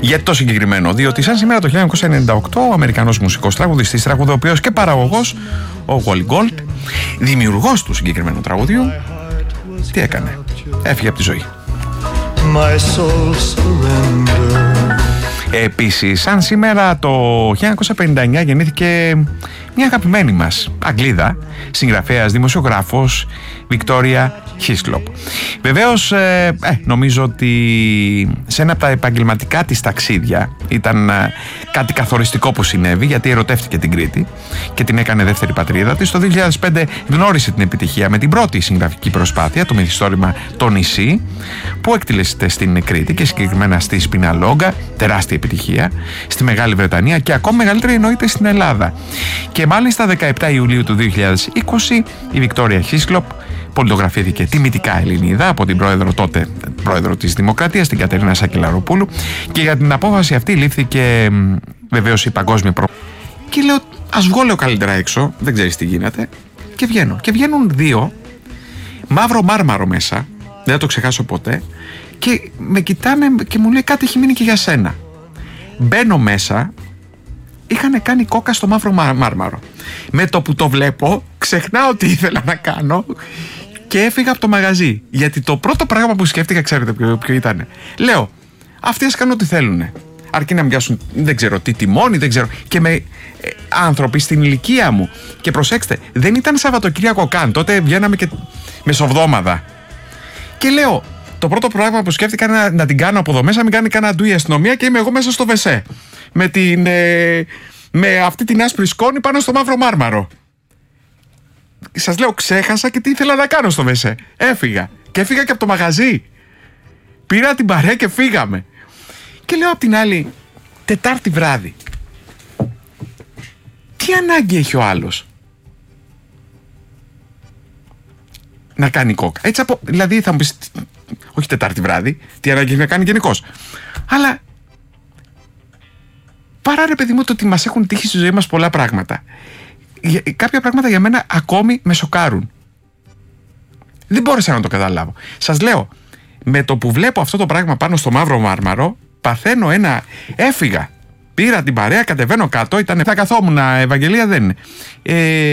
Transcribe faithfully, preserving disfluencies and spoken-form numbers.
Γιατί το συγκεκριμένο? Διότι σαν σήμερα το χίλια εννιακόσια ενενήντα οκτώ ο Αμερικανός μουσικός, τραγουδιστής, τραγουδοποιός και παραγωγός, ο Wally Gold, δημιουργός του συγκεκριμένου τραγουδιού, τι έκανε? Έφυγε από τη ζωή. My soul surrender. Επίσης, σαν σήμερα το χίλια εννιακόσια πενήντα εννιά γεννήθηκε μια αγαπημένη μας Αγγλίδα, συγγραφέας, δημοσιογράφος, Βικτόρια Χίσλοπ. Βεβαίως, ε, ε, νομίζω ότι σε ένα από τα επαγγελματικά της ταξίδια ήταν ε, κάτι καθοριστικό που συνέβη, γιατί ερωτεύτηκε την Κρήτη και την έκανε δεύτερη πατρίδα της. Το δύο χιλιάδες πέντε γνώρισε την επιτυχία με την πρώτη συγγραφική προσπάθεια, το μυθιστόρημα «Το νησί», που εκτελέσεται στην Κρήτη και συγκεκριμένα στη Σπιναλόγκα, τεράστια επιτυχία, στη Μεγάλη Βρετανία και ακόμα μεγαλύτερη εννοείται στην Ελλάδα. Και μάλιστα δεκαεπτά Ιουλίου του δύο χιλιάδες είκοσι η Βικτόρια Χίσλοπ πολιτογραφήθηκε τιμητικά Ελληνίδα από την πρόεδρο, τότε πρόεδρο της Δημοκρατίας, την Κατερίνα Σακελαροπούλου, και για την απόφαση αυτή λήφθηκε βεβαίως η παγκόσμια προ... Και λέω, ας βγω λέω καλύτερα έξω, δεν ξέρεις τι γίνεται, και βγαίνω. Και βγαίνουν δύο, μαύρο μάρμαρο μέσα, δεν θα το ξεχάσω ποτέ, και με κοιτάνε και μου λέει κάτι έχει μείνει και για σένα. Μπαίνω μέσα, είχαν κάνει κόκα στο μαύρο μάρμαρο. Με το που το βλέπω, ξεχνάω τι ήθελα να κάνω και έφυγα από το μαγαζί. Γιατί το πρώτο πράγμα που σκέφτηκα, ξέρετε ποιο, ποιο ήταν? Λέω, αυτοί ας κάνουν ό,τι θέλουν. Αρκεί να μοιάσουν, δεν ξέρω τι τιμόνι, δεν ξέρω. Και με ε, άνθρωποι στην ηλικία μου. Και προσέξτε, δεν ήταν Σαββατοκύριακο καν. Τότε βγαίναμε και μεσοβδόμαδα. Και λέω, το πρώτο πράγμα που σκέφτηκα είναι να, να την κάνω από εδώ μέσα, μην κάνει κανένα ντου η αστυνομία και είμαι εγώ μέσα στο βεσέ. Με, την, ε, με αυτή την άσπρη σκόνη πάνω στο μαύρο μάρμαρο. Σας λέω, ξέχασα και τι ήθελα να κάνω στο βεσέ. Έφυγα. Και έφυγα και από το μαγαζί. Πήρα την παρέα και φύγαμε. Και λέω απ' την άλλη, Τετάρτη βράδυ, τι ανάγκη έχει ο άλλος να κάνει κόκα? Έτσι από, δηλαδή θα μου πεις, όχι Τετάρτη βράδυ, τι ανάγκη έχει να κάνει γενικώς? Αλλά παρά ρε παιδί μου το ότι μας έχουν τύχει στη ζωή μας πολλά πράγματα, κάποια πράγματα για μένα ακόμη με σοκάρουν. Δεν μπόρεσα να το καταλάβω. Σας λέω, με το που βλέπω αυτό το πράγμα πάνω στο μαύρο μάρμαρο, παθαίνω ένα, έφυγα, πήρα την παρέα, κατεβαίνω κάτω, ήταν, θα καθόμουν, Ευαγγελία δεν είναι. Ε,